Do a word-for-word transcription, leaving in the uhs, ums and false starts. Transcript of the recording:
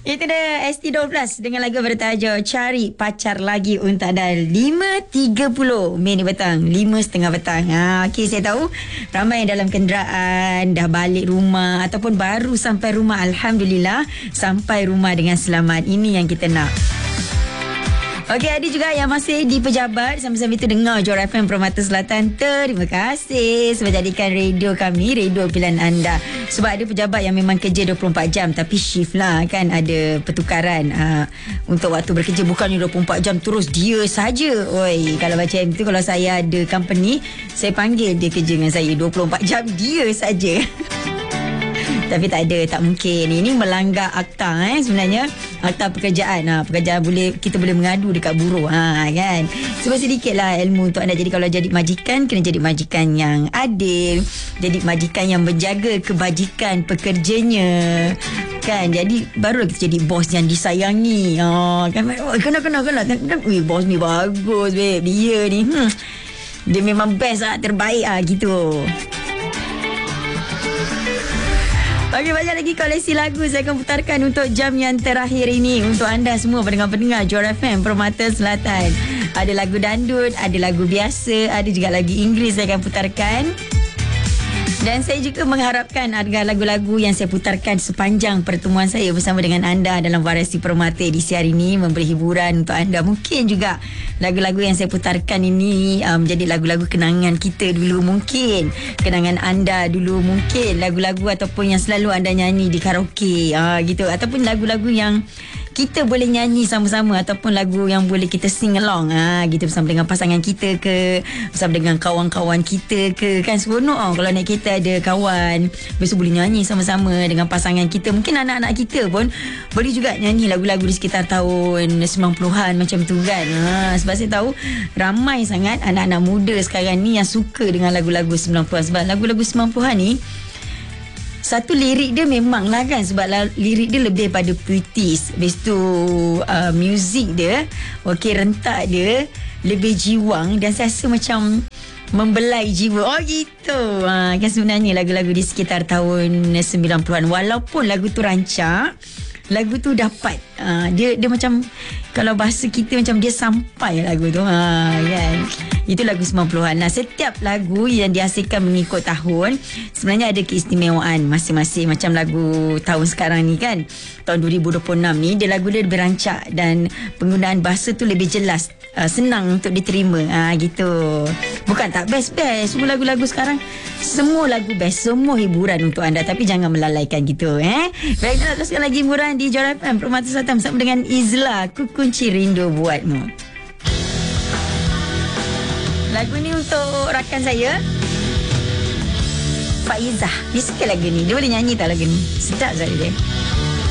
Itu dia S T dua belas dengan lagu bertajuk Cari Pacar Lagi untuk anda. Lima tiga puluh Mei ni petang, lima setengah petang. ha, Okey, saya tahu ramai yang dalam kenderaan dah balik rumah ataupun baru sampai rumah. Alhamdulillah sampai rumah dengan selamat. Ini yang kita nak. Okey, ada juga yang masih di pejabat sambil-sambil itu dengar Johor F M Permata Selatan. Terima kasih sebab jadikan radio kami radio pilihan anda. Sebab ada pejabat yang memang kerja dua puluh empat jam tapi shift lah kan, ada pertukaran uh, untuk waktu bekerja, bukannya dua puluh empat jam terus dia saja. Oi, kalau macam itu, kalau saya ada company, saya panggil dia kerja dengan saya dua puluh empat jam dia saja. Tapi tak ada, tak mungkin. Ini melanggar akta eh sebenarnya. Akta pekerjaan. Ha, pekerjaan boleh, kita boleh mengadu dekat buruh. Ha, kan? Sebab sedikitlah ilmu untuk anda. Jadi kalau jadi majikan, kena jadi majikan yang adil. Jadi majikan yang menjaga kebajikan pekerjanya. Kan? Jadi baru kita jadi bos yang disayangi. Ha, kan? Oh, kena, kena, kena. Wih, bos ni bagus, babe. Dia ni. Hmm. Dia memang best lah, terbaik lah, gitu. Okey, banyak lagi koleksi lagu saya akan putarkan untuk jam yang terakhir ini untuk anda semua pendengar-pendengar Johor F M Permata Selatan. Ada lagu dandut, ada lagu biasa, ada juga lagu Inggeris saya akan putarkan. Dan saya juga mengharapkan agar lagu-lagu yang saya putarkan sepanjang pertemuan saya bersama dengan anda dalam Variasi Permata edisi hari ini memberi hiburan untuk anda. Mungkin juga lagu-lagu yang saya putarkan ini um, menjadi lagu-lagu kenangan kita dulu mungkin. Kenangan anda dulu mungkin. Lagu-lagu ataupun yang selalu anda nyanyi di karaoke. Uh, gitu. Ataupun lagu-lagu yang kita boleh nyanyi sama-sama ataupun lagu yang boleh kita sing along ha, gitu bersama dengan pasangan kita ke, bersama dengan kawan-kawan kita ke, kan seronok oh, kalau naik kereta ada kawan, besok boleh nyanyi sama-sama dengan pasangan kita. Mungkin anak-anak kita pun boleh juga nyanyi lagu-lagu di sekitar tahun sembilan puluhan macam tu kan. Ha, sebab saya tahu ramai sangat anak-anak muda sekarang ni yang suka dengan lagu-lagu sembilan puluhan. Sebab lagu-lagu sembilan puluhan ni satu lirik dia memang lah kan, sebab lirik dia lebih pada puitis. Lepas tu uh, muzik dia, okey, rentak dia lebih jiwang dan saya rasa macam membelai jiwa. Oh gitu. Ha, kan sebenarnya lagu-lagu di sekitar tahun sembilan puluhan, walaupun lagu tu rancak, lagu tu dapat uh, dia dia macam, kalau bahasa kita macam dia sampai lagu tu. Ha, kan. Itu lagu sembilan puluhan. Nah, setiap lagu yang dihasilkan mengikut tahun sebenarnya ada keistimewaan masing-masing. Macam lagu tahun sekarang ni kan, tahun dua ribu dua puluh enam ni, dia lagu dia lebih rancak dan penggunaan bahasa tu lebih jelas, uh, senang untuk diterima. Ha, gitu. Bukan tak best-best. Semua lagu-lagu sekarang, semua lagu best, semua hiburan untuk anda. Tapi jangan melalaikan gitu. Eh? Baik, kita teruskan lagi hiburan di Johor F M Permata Selatan bersama dengan Izla, Ku Kunci Rindu Buatmu. Lagu ni untuk rakan saya, Faizah. Dia suka lagu ni. Dia boleh nyanyi tak lagu ni? Sedap sekali dia.